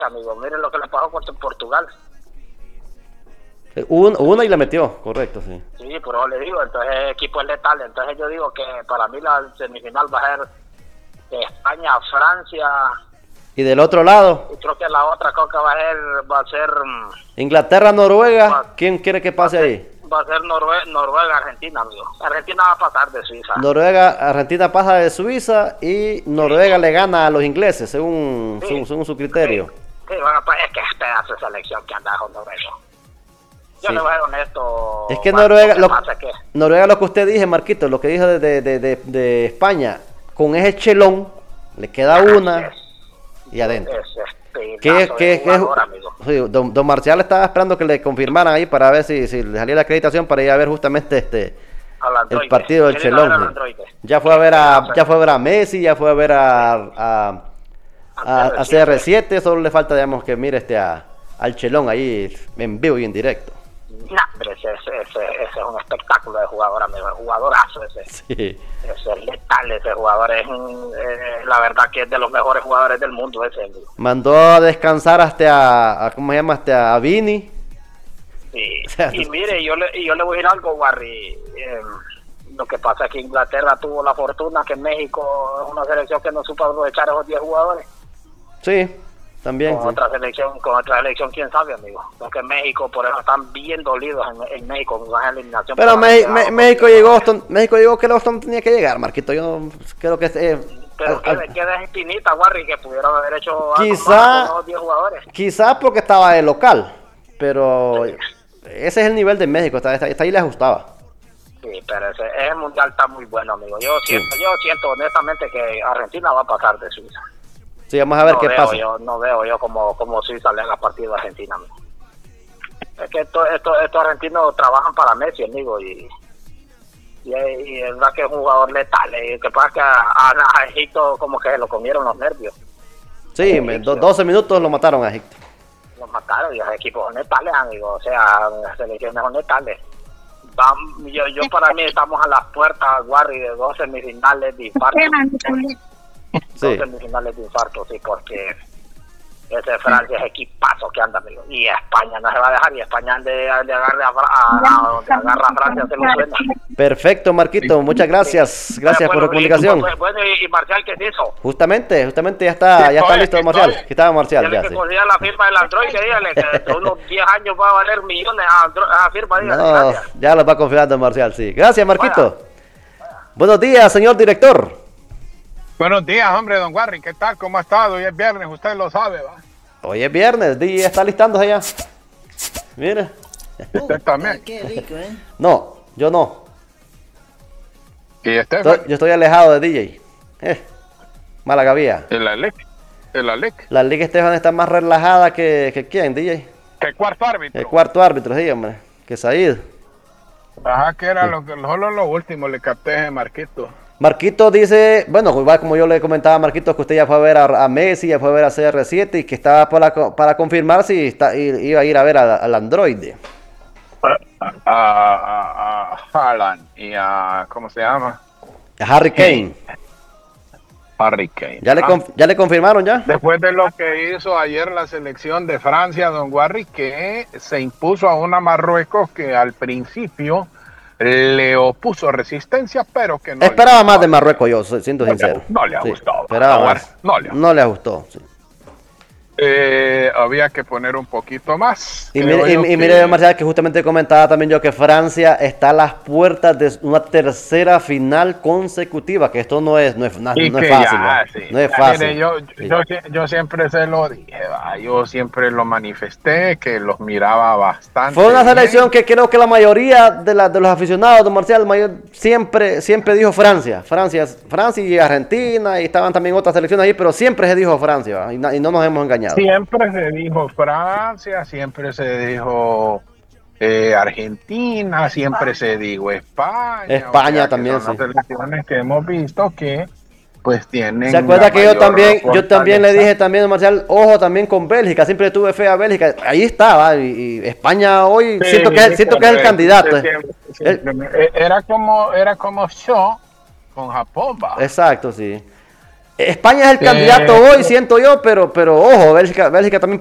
amigo. Miren lo que le pasó contra Portugal. Una y la metió, correcto, sí. Sí, por eso le digo, entonces el equipo es letal. Entonces yo digo que para mí la semifinal va a ser España, Francia. Y del otro lado, Y creo que la otra creo que va a ser Inglaterra, Noruega. ¿Quién quiere que pase ahí? va a ser Noruega, Argentina, amigo. Argentina va a pasar de Suiza. Argentina pasa de Suiza y Noruega le gana a los ingleses, según su criterio. Sí, bueno, pues es que es pedazo de selección que anda con Noruega. Yo Sí. le voy a ser honesto. Es que Marco, Noruega, ¿qué pasa? ¿Qué? Noruega, lo que usted dijo, Marquito, lo que dijo de España, con ese chelón, le queda una y adentro. ¿Qué amigo? Sí, don Marcial estaba esperando que le confirmaran ahí para ver si le salía la acreditación para ir a ver justamente el partido del Chelón. Ya fue a ver a Messi, ya fue a ver a CR7, solo le falta, digamos, que mire al Chelón ahí en vivo y en directo. Nah, pero ese es un espectáculo de jugador, amigo, jugadorazo ese. Sí. Ese es letal, ese jugador es la verdad que es de los mejores jugadores del mundo ese. Amigo. Mandó a descansar hasta ¿cómo se llama? Hasta a Vini. Sí. Y mire, yo le voy a decir algo, Warry. Lo que pasa es que Inglaterra tuvo la fortuna que México es una selección que no supo aprovechar esos 10 jugadores. Sí, también. Con otra selección, quién sabe, amigo. Porque México, por eso están bien dolidos en México con esa eliminación. Pero México llegó que Boston tenía que llegar, Marquito. Yo no creo que pero queda espinita, Warry, que pudieron haber hecho algo quizá más con los 10 jugadores. Quizás porque estaba de local, pero ese es el nivel de México, está ahí le ajustaba. Sí, pero ese mundial está muy bueno, amigo. Yo siento honestamente que Argentina va a pasar de Suiza. Sí, vamos a ver qué pasa. No veo yo como Suiza le haga partido a Argentina, amigo. Es que estos argentinos trabajan para Messi, amigo, y es verdad que es un jugador letal. Que pasa que a Egipto como que se lo comieron los nervios. Sí, 12 minutos lo mataron a Egipto. Los mataron y los equipos son letales, amigo. O sea, las selecciones son letales. Yo para mí estamos a las puertas, Warry, de 2 semifinales de infarto. Sí. 2 semifinales de infarto, sí, porque ese Francia es equipazo que anda, amigo. Y España no se va a dejar, y España de agarre a donde agarra a Francia se lo suena. Perfecto, Marquito, muchas gracias. Gracias por la comunicación. Bueno, ¿y Marcial qué hizo? Justamente ya está listo Marcial. Aquí estaba Marcial. Tiene que considerar la firma del Android, dígale que dentro de unos 10 años va a valer millones a firma, dígale. No, gracias. ya lo va confirmando Marcial, sí. Gracias, Marquito. Buenos días, señor director. Buenos días, hombre, don Warry, ¿qué tal? ¿Cómo ha estado? Hoy es viernes, usted lo sabe, ¿va? Hoy es viernes, DJ está listándose ya. Mira. Usted también. Qué rico, ¿eh? No, yo no. ¿Y usted? Yo estoy alejado de DJ. Mala gavía. ¿El Alec? La Liga Estefan está más relajada que ¿quién, DJ? ¿Qué cuarto árbitro? El cuarto árbitro, sí, hombre. Que Said. Ajá, que era solo lo último le capté a Marquito. Marquito dice, bueno, igual como yo le comentaba a Marquito, que usted ya fue a ver a Messi, ya fue a ver a CR7 y que estaba para confirmar si iba a ir a ver al Android. A Haaland y a, ¿cómo se llama? A Harry Kane. Harry Kane. ¿Ya le confirmaron ya? Después de lo que hizo ayer la selección de Francia, don Warry, que se impuso a una Marruecos que al principio le opuso resistencia, pero que no. Esperaba más de Marruecos, yo siento sincero. No le ha gustado. Esperaba más. No le gustó. Sí. Había que poner un poquito más. Y mire, Marcial, que justamente comentaba también yo que Francia está a las puertas de una tercera final consecutiva, que esto no es fácil. No es fácil. Mire, yo siempre se lo dije, yo siempre lo manifesté, que los miraba bastante. Fue una selección que creo que la mayoría de los aficionados de Marcial siempre dijo Francia y Argentina, y estaban también otras selecciones ahí, pero siempre se dijo Francia, y no nos hemos engañado. Siempre se dijo Francia, siempre se dijo Argentina, siempre se dijo España. España también, son las selecciones que hemos visto que pues tienen. ¿Se acuerda que yo también le dije también, Marcial, ojo también con Bélgica, siempre tuve fe a Bélgica, ahí estaba, y España hoy siento que es el candidato. Era como Shaw con Japón, ¿va? Exacto, sí. España es el candidato hoy, siento yo, pero ojo, Bélgica también